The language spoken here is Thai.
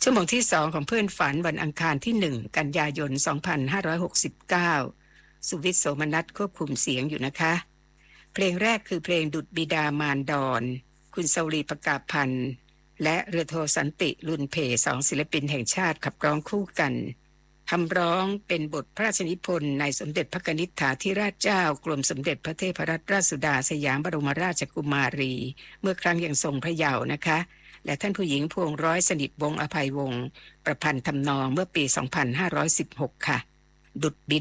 ชั่วโมงที่2ของเพื่อนฝันวันอังคารที่1กันยายน2569สุวิทย์โสมนัสควบคุมเสียงอยู่นะคะเพลงแรกคือเพลงดุจบิดามารดอนคุณเสาลีประกาศพันธ์และเรือโทสันติลุนเพ2ศิลปินแห่งชาติขับร้องคู่กันคำร้องเป็นบทพระราชนิพนธ์ในสมเด็จพระนิษฐาธิราชเจ้ากรมสมเด็จพระเทพรัตนราชสุดาสยามบรมราชกุมารีเมื่อครั้งยังทรงพระเยาว์นะคะและท่านผู้หญิงพวงร้อยสนิทวงศ์อภัยวงศ์ประพันธ์ทำนองเมื่อปี2516ค่ะดุจบิ